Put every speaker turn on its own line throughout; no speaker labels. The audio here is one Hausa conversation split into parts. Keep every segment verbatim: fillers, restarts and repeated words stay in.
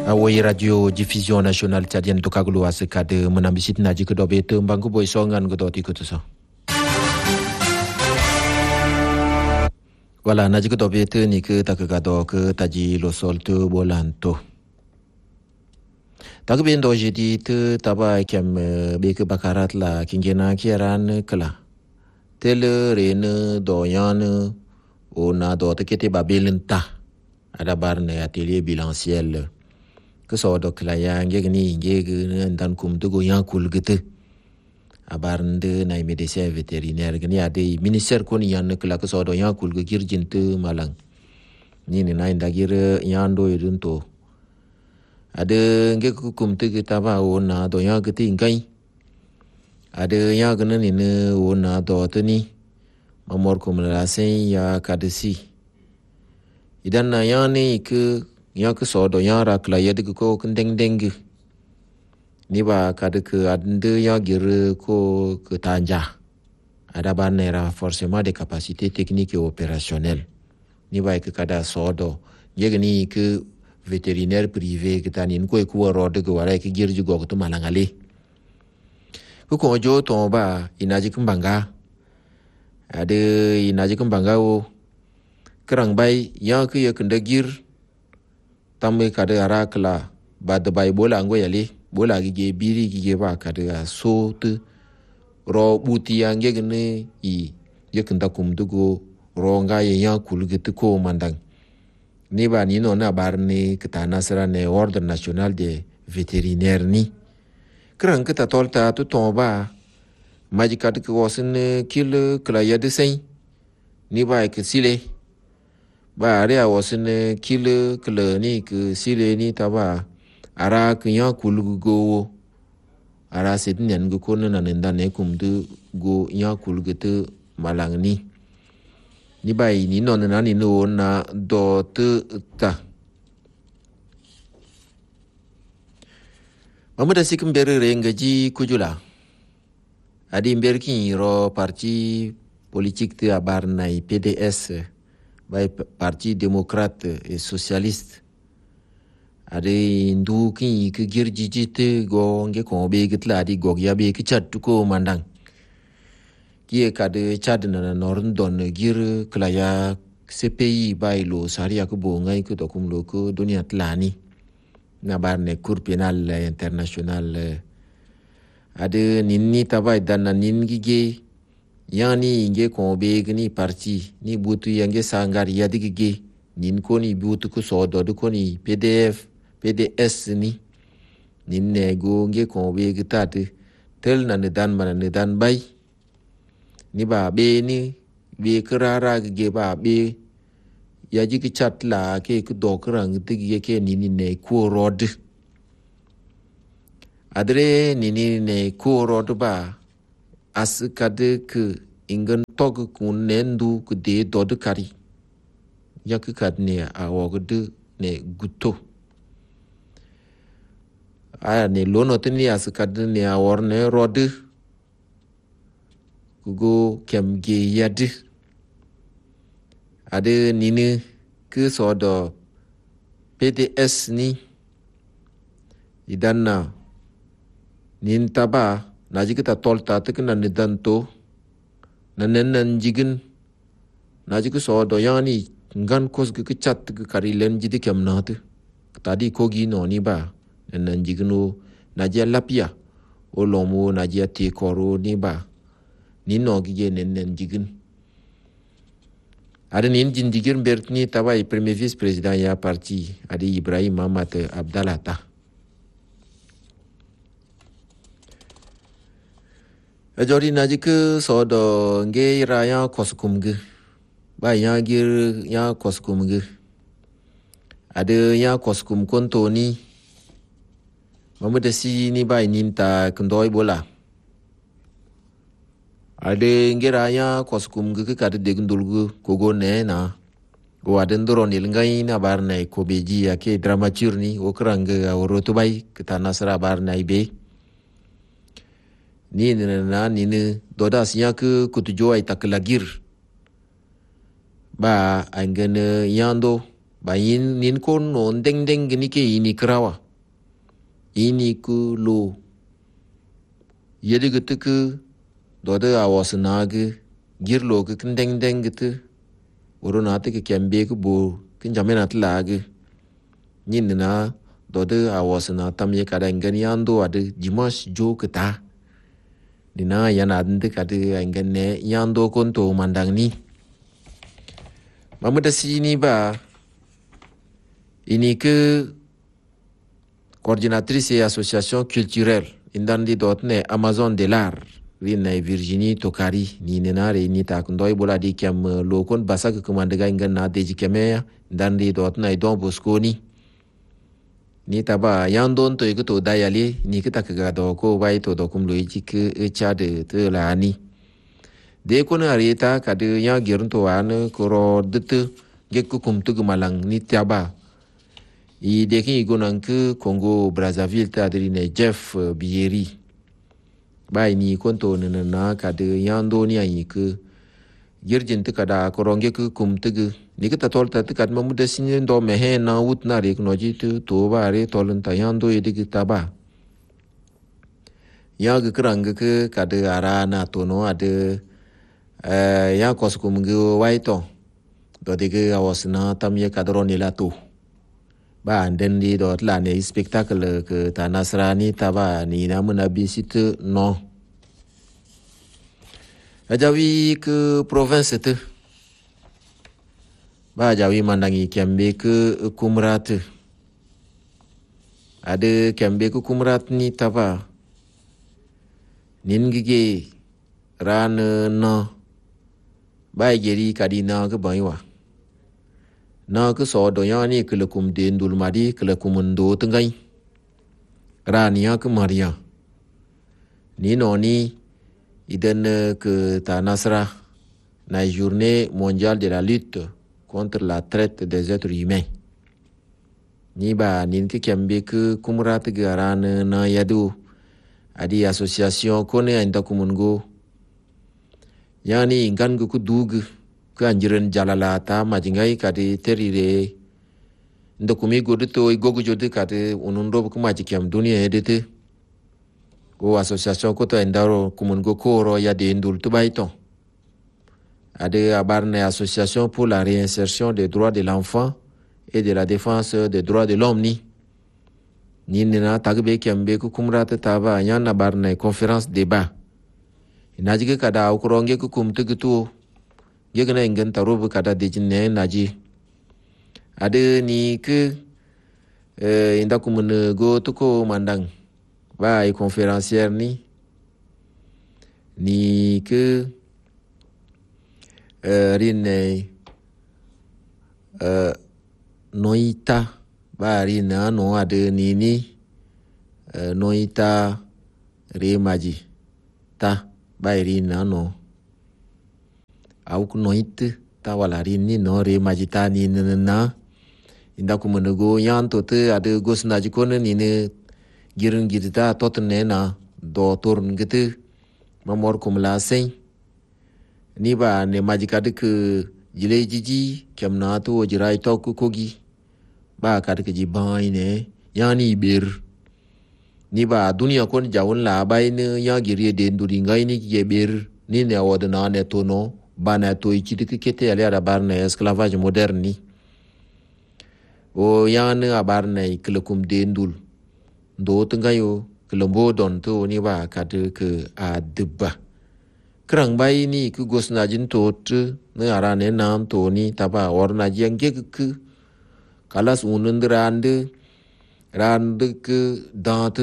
Awai radio diffusion nationale tchadienne to kagulu asekade menambisit naji ke dobe te mbangku boy songan ke doti ke tuso. Wala naji ke dobe te ni ke takagado ke taji lo sol te bolanto. Tak bindo jadi te taba kem be ke bakarat la kingena kiaran kala. Tele rene doyan ona do te kete babelenta. Ada barne atelier bilanciel. Ke so do klaya nge ni nge ndan kum to go yan kul gete abarnde na médecin vétérinaire gni ade ministère ko ni yan kala ke so do yan kul ge girjinte malang ni ni na ndagir yan do yudunto ade nge kum te ge taba ona do yan gete ngai ade ya gna ni ne ona do tani mamor kum la sen ya kadesi idan na yani ke yang ke so do yang ra klaya de ko kendeng deng ni ba kad ke ande ya gir ko ke tanja ada banera forcément des capacités techniques et opérationnelles ni ba ke kada so do yegni ke vétérinaire privé ke tanin ko ko ro de ko wala ke gir ju go to malangale ko ko jo to ba inaji kumbanga ade inaji kumbanga o kerang bai yang ke ya kendagir tamme kada arakla bad bay bola ngo yali bola gige biri gige ba kada so te ro buti yange gne i yeknda kum dugo ro nga ye yan kulgete ko mandang ni ba ni no na barni kita nasra ne ordre national de vétérinaire ni kran kita tolta to tomba majika de ko sin kil kla ya de sein ni ba ke sile ba area wasin kile kle ni ke sile ni taba ara knya kulgo ara sednyan go kono na nda ne kumdu go nya kulgete malang ni ni bai ni non na ni no na do te ta mamada sikum bere rengaji kujula adi mberki ro parti politique te abarnai P D S by Parti démocrate et socialiste ade ndu ki ke girjijite go nge ko be gitla di go ya be ki chat ko mandang ki e kade chad na norn don gir klaya C P I bailo saria ko bo ngai ko dokum lo ko dunia tlani na barne cour pénal international ade ninni tabay dan nin gige yani inge ko be gni parti ni butu yange sangar yadigige nin ko ni butu ko so do ko ni P D F P D S ni nin nego nge ko be gitate tel na ne dan man ne dan bay ni ba be ni be krara ge ba be yaji ki chatla ke ku do krang tige ke ni ni ne ko rod adre ni ni ne ko rod ba as kade ke ingen tog kun nendu ku de dod kari yak kad ne a wogde ne gutto aya ne lono tini as kade ne a worne rod ku go kem ge yad ade nini ke so do P D S ni idanna nin taba naji kita tolta tekna nidanto nanen jigin naji ko so do yani ngan kos ge chat ge kari len jidi kem nat tadi ko gi no ni ba nanen jigno naji lapia o lomo naji ati koro ni ba ni no gi nenen jigin ada nin jin jigir bertni tabai premier vice président ya parti adi Ibrahim Mamat Abdallah ta Ajori naji ke so do nge raya koskum ge ba ya gir ya koskum ge ade ya koskum konto ni mamada si ni ba ninta kendoi bola ade nge raya koskum ge ke kade de gundulgu kogo ne na go aden doro ni ngai na bar na ko beji ya ke dramaturg ni o kranga o to bai ke tanasra bar na ibe ni na ni ne doda siya ke kutujo ay taklagir ba angene yando ba yin nin kon no deng deng ni ke ini krawa ini ku lo yedi gitu ku dode awas nage girlo ku deng deng gitu uru na te ke kembe ku bo kin jamena tlage nin na dode awas na tamye kada ngani ando ade jimas jo kita nina yana ande kada ngane yando konto mandang ni mamuda sini ba ini ke coordinatrice et association culturelle indandi dotne Amazon de l'art rinna Virginie Tokari ni nenare ni ta kundoi bola di kem lokon basak kumandega ingan na deji keme indandi dotna Don Bosco ni ni taba yandon to iguto dayali ni kita kaga do ko bai to do kum loiji ke cha de te la ni de ko na reta kade ya girun to an ko ro de gekku kum tu malang ni taba i deki gonan ke Congo Brazzaville ta drine Jeff Bieri bai ni konto nana na kade yando ni ayi ke girjin te kada koronge ke kum te ni ke tol ta te kad mamuda sin do mehe na ut na re no ji te to ba re tolun ta yando yedi ke taba ya ge krang ke kade ara na to no ade eh ya kos kum ge wai to do de ge awasna tamye kadro ni la to ba anden di dot la ne spectacle ke ta Nasrani taba ni na muna bisit no ajawi ke province te ba jawi mandangi kembe ke kumrat ade kembe ke kumrat ni taba nin gige ran no ba geri kadina ke baywa na ke so do yani ke lekum dendul madi ke lekum ndo tengai rania ke maria ni no ni iden ke ta nasra na journée mondiale de la lutte contre la traite des êtres humains ni ba nin ke kembe ke kumrat garan na yadu adi association kone anda kumungo yani ngan ku dug kanjiren jalala ta majingai kadi terire ndokumi goduto igogu jodi kadi unundo ku majikem dunia edete o association ko to endaro kumungo koro ya de ndul tubaito ade abarne association pour la réinsertion des droits de l'enfant et de la défense des droits de l'homme ni ni na tagbe kembe ku kumrata taba yana barne conférence débat inajige kada ukuronge ku kumtugutu yegna ingen tarubu kada dejine naji ade ni ke eh inda kumun go tuko mandang ba ai conférencière ni ni ke eh rinne eh noita ba rina no ade ni ni eh, noita remaji ta ba rina no au kunoit ta wala rini no re majita ni na inda kumenego yan to te ade gosna jikone ni ne girin gidita totne na do torn gite mamor kumla sei ni ba ne majika de ke jile jiji kemna to jirai to ku kogi ba ka de ji bai ne yani ber ni ba dunia kon jawon la bai ne ya giri de nduringai ni ge ber ni ne wodna ne to no bana to ikiti kete ale ara barna esclavage moderne ni o yana abarna iklekum dendul do tungayo klombo don to ni ba kade ke adba krang bai ni ku gosna jin to t ne ara ne nam to ni taba orna jenge ku kalas unundrand rand ke dant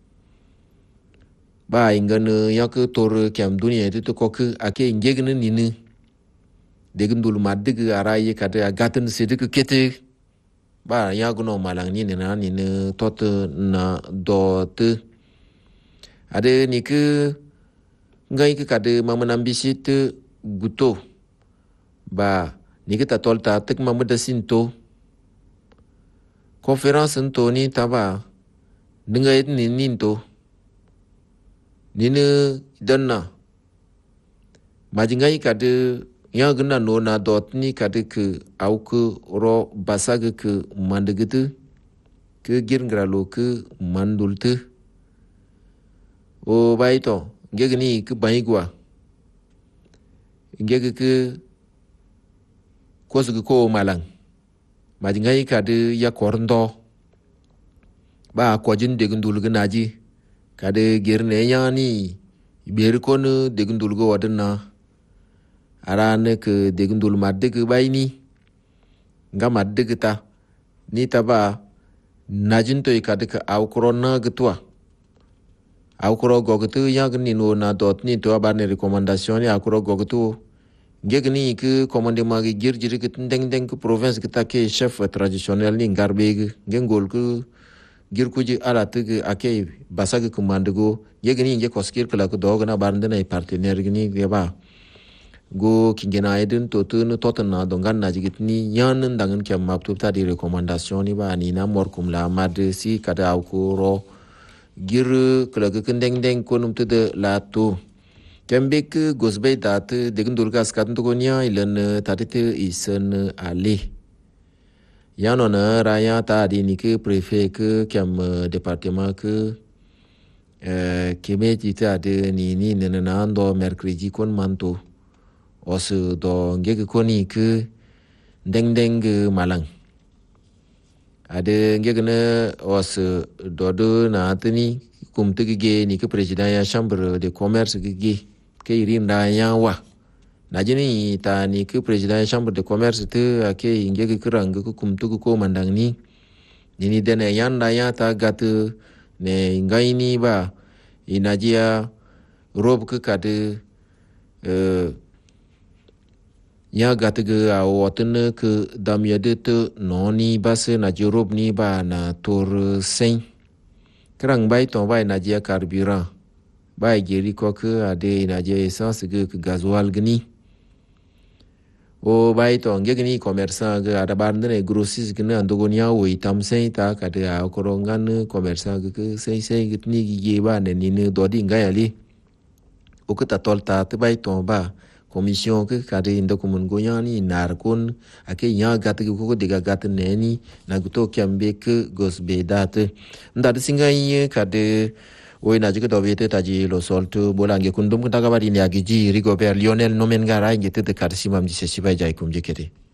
ba ingane yak tor kem dunia to ko ke ake ingegne ni ne degundul madde ara ye kade gaten sedik kete ba yaguno malang ni na ni ne tot na dot ade ni ke ngai ke kade mamam bisit guto ba ni ke ta tolta tek mamada sinto conférence nto ni taba ngai ni ninto ni ne danna majingai kade ya gna no na dot ni kade ke au ke ro basag ke mandegete ke girngra lo ke mandulte o baito ngegni ke baigwa ngege ke kosu ko malang majingai kade ya korndo ba ko jin de gundul gnaji kade girne yani ber kon de gundul go wadna arane ke de gundul madde ke bayni nga madde ta ni taba najin to kade ka au korona gtwa au koro gogtu yagni no na dot ni to ba ne recommandation ya koro gogtu ngegni ke commande magi girjiri ke deng deng ke province ke take chef traditionnel ni ngarbeg ngengol ke girkuji ala tege ake basag ke mandego yegni nge koskir kala ko dogna barndena partenaire gni geba go kingena eden to tun totna dongan na jigitni yan ndangan ke maptu ta di recommandation ni ba ni na mor kum la mad si kada au ko ro gir kala ke deng deng ko num de la to kembek gosbey dat degn dulgas kan to gonya ilen tatite isen ale yanona raya ta di ni ke préfet ke kem département ke euh kemeji ta de ni ni nena ando mercredi kon manto os do ngege koni ke deng deng malang ade ngege ne os do do na tini kum tige ni ke président ya chambre de commerce ge ke irim da yawa najini ta ni ke président chambre de commerce te ake ingege krang ko kum tu ko mandang ni ni dene yanda ya ta gat ne ngai ni ba inajia rob ke kade euh ya gat ge a wotne ke damya de te noni bas na rob ni ba na tor sen krang bai ton bai najia carburant bai geri ko ke ade najia essence ge gasoil gni o bai to ngegni commerçant ge ada barndene grossiste gne andogonia o itam sei ta kade a korongan commerçant ge sei sei gitni ge ba ne ni ne dodi ngayali o ke ta tolta te bai to ba commission ke kade indo kumun goyani nar kon ake ya gat ge ko diga gat ne ni na guto kyambe ke gosbe dat ndad singa ye kade o ina jike do viete taji lo soltu bolange kundum kutaga bari ni agiji Rigobert Lionel nomen gara ngete de karsimam jise sibai jai kum jekete